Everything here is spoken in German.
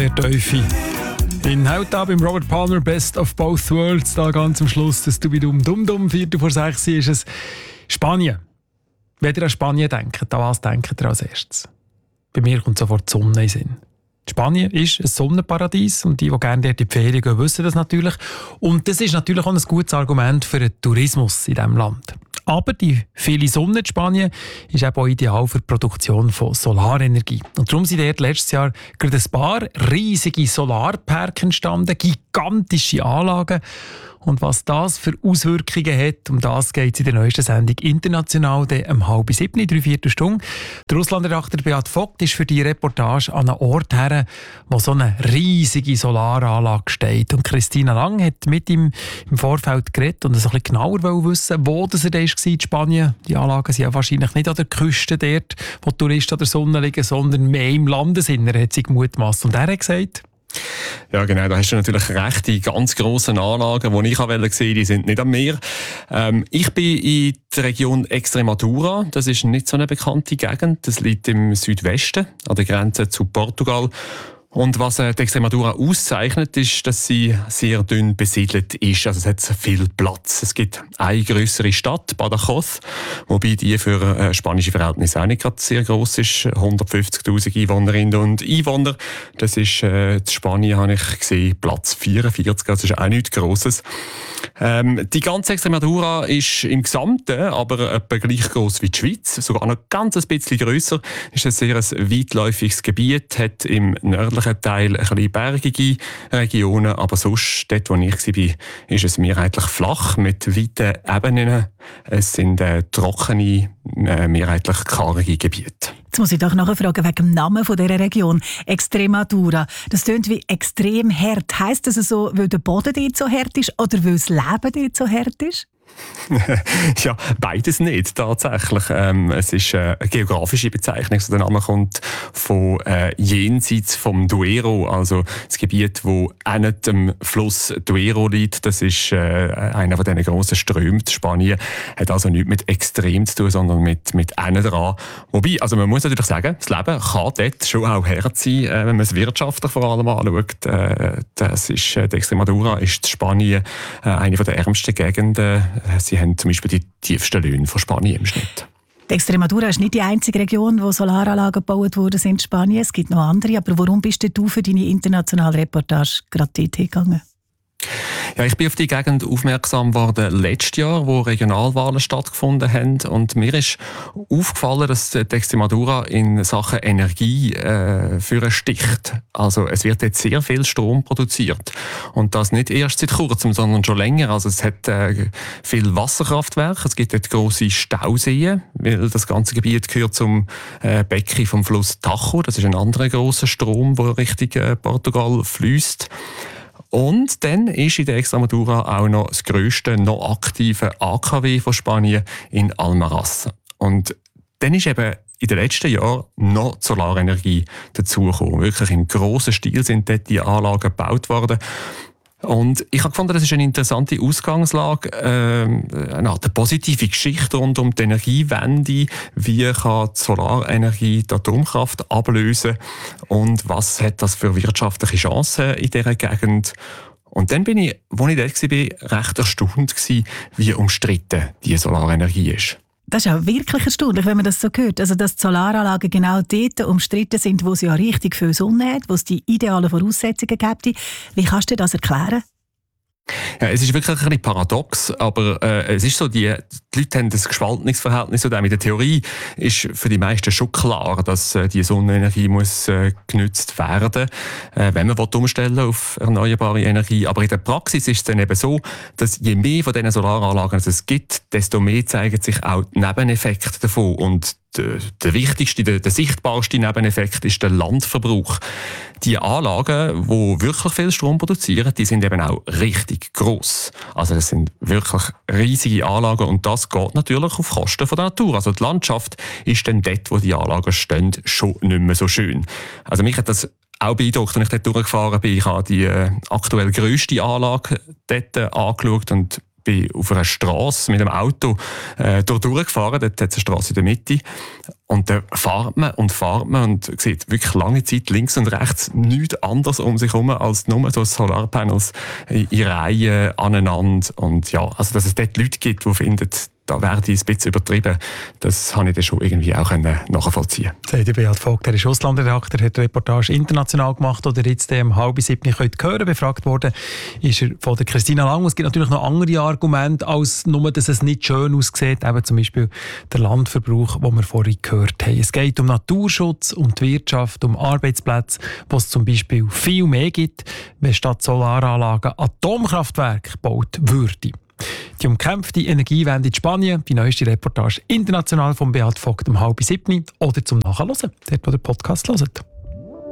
sehr tiefe. In heute beim Robert Palmer Best of Both Worlds, da ganz am Schluss, das Dumm, 4:06 ist es Spanien. Wenn ihr an Spanien denkt, an was denkt ihr als erstes? Bei mir kommt sofort die Sonne in den Sinn. Spanien ist ein Sonnenparadies und die gerne dort in die Ferien gehen, wissen das natürlich. Und das ist natürlich auch ein gutes Argument für den Tourismus in diesem Land. Aber die viele Sonne in Spanien ist eben auch ideal für die Produktion von Solarenergie. Und darum sind dort letztes Jahr gerade ein paar riesige Solarparks entstanden, gigantische Anlagen. Und was das für Auswirkungen hat, um das geht es in der neuesten Sendung international um 6:30, 3/4 Stunde. Der Russlandredakteur Beat Vogt ist für die Reportage an einem Ort her, wo so eine riesige Solaranlage steht. Und Christina Lang hat mit ihm im Vorfeld geredet und ein bisschen genauer wissen, wo das er war in Spanien. Die Anlagen sind ja wahrscheinlich nicht an der Küste dort, wo die Touristen an der Sonne liegen, sondern mehr im Landesinneren, hat sie gemutmaßt. Und er hat gesagt: Ja, genau, da hast du natürlich recht. Die ganz grossen Anlagen, die ich sehen, die sind nicht am Meer. Ich bin in der Region Extremadura. Das ist nicht so eine bekannte Gegend. Das liegt im Südwesten, an der Grenze zu Portugal. Und was die Extremadura auszeichnet, ist, dass sie sehr dünn besiedelt ist. Also es hat viel Platz. Es gibt eine grössere Stadt, Badajoz, wobei die für spanische Verhältnisse auch nicht gerade sehr gross ist. 150'000 Einwohnerinnen und Einwohner. Das ist in Spanien, habe ich gesehen, Platz 44. Das ist auch nichts Grosses. Die ganze Extremadura ist im Gesamten aber etwa gleich gross wie die Schweiz. Sogar noch ganz ein bisschen grösser. Ist ein sehr weitläufiges Gebiet, hat im nördlichen Teil ein bisschen bergige Regionen, aber sonst, dort wo ich war, ist es mehrheitlich flach mit weiten Ebenen. Es sind trockene, mehrheitlich karge Gebiete. Jetzt muss ich doch nachfragen wegen dem Namen dieser Region. Extremadura. Das klingt wie extrem hart. Heisst das so, weil der Boden dort so hart ist oder weil das Leben dort so hart ist? Ja, beides nicht, tatsächlich. Es ist eine geografische Bezeichnung. Der Name kommt von jenseits vom Duero, also das Gebiet, wo an dem Fluss Duero liegt. Das ist einer von diesen grossen Strömen in Spanien. Hat also nichts mit extrem zu tun, sondern mit dran. Wobei, also man muss natürlich sagen, das Leben kann dort schon auch hart sein, wenn man es wirtschaftlich vor allem anschaut. Das ist, die Extremadura ist in Spanien eine der ärmsten Gegenden. Sie haben zum Beispiel die tiefsten Löhne von Spanien im Schnitt. Die Extremadura ist nicht die einzige Region, wo Solaranlagen gebaut wurden in Spanien. Es gibt noch andere. Aber warum bist du für deine internationale Reportage gerade dort hingegangen? Ja, ich bin auf die Gegend aufmerksam geworden letztes Jahr, wo Regionalwahlen stattgefunden haben. Und mir ist aufgefallen, dass die Extremadura in Sachen Energie für sticht. Also es wird jetzt sehr viel Strom produziert. Und das nicht erst seit kurzem, sondern schon länger. Also es hat viel Wasserkraftwerke, es gibt dort grosse Stauseen, weil das ganze Gebiet gehört zum Becken vom Fluss Tajo. Das ist ein anderer grosser Strom, der Richtung Portugal fließt. Und dann ist in der Extremadura auch noch das grösste noch aktive AKW von Spanien in Almaraz. Und dann ist eben in den letzten Jahren noch die Solarenergie dazugekommen. Wirklich im grossen Stil sind dort die Anlagen gebaut worden. Und ich habe gefunden, das ist eine interessante Ausgangslage, eine positive Geschichte rund um die Energiewende. Wie kann die Solarenergie die Atomkraft ablösen und was hat das für wirtschaftliche Chancen in dieser Gegend? Und dann bin ich, als ich dort war, recht erstaunt gewesen, wie umstritten die Solarenergie ist. Das ist auch wirklich erstaunlich, wenn man das so hört. Also, dass die Solaranlagen genau dort umstritten sind, wo es ja richtig viel Sonne hat, wo es die idealen Voraussetzungen gibt. Wie kannst du das erklären? Ja, es ist wirklich ein bisschen paradox, aber es ist so, die Leute haben ein gespaltenes Verhältnis zu dem. In der Theorie ist für die meisten schon klar, dass die Sonnenenergie muss genutzt werden, wenn man umstellen auf erneuerbare Energie. Aber in der Praxis ist es dann eben so, dass je mehr von diesen Solaranlagen es gibt, desto mehr zeigen sich auch die Nebeneffekte davon. Und der wichtigste, der sichtbarste Nebeneffekt ist der Landverbrauch. Die Anlagen, die wirklich viel Strom produzieren, die sind eben auch richtig gross. Also das sind wirklich riesige Anlagen und das geht natürlich auf Kosten der Natur. Also die Landschaft ist dann dort, wo die Anlagen stehen, schon nicht mehr so schön. Also mich hat das auch beeindruckt, als ich dort durchgefahren bin. Ich habe die aktuell grösste Anlage dort angeschaut und bin auf einer Straße mit dem Auto durchgefahren, dort hat es eine Straße in der Mitte. Und dann fährt man und sieht wirklich lange Zeit links und rechts nichts anderes um sich herum als nur so Solarpanels in Reihen aneinander. Und ja, also dass es dort Leute gibt, die finden, da werde ich ein bisschen übertrieben, das habe ich dann schon irgendwie auch nachvollziehen können. Sagt Beat Vogt, er ist Auslandredakteur, hat die Reportage international gemacht oder jetzt um 6:30 könnt hören. Befragt worden ist er von der Christina Lang. Es gibt natürlich noch andere Argumente, als nur, dass es nicht schön aussieht. Eben zum Beispiel der Landverbrauch, den wir vorhin gehört haben. Es geht um Naturschutz, um die Wirtschaft, um Arbeitsplätze, wo es zum Beispiel viel mehr gibt, wenn statt Solaranlagen Atomkraftwerke gebaut würde. Die umkämpfte Energiewende in Spanien, die neueste Reportage international von Beat Vogt um 6:30 oder zum Nachhören, dort wo der Podcast hört.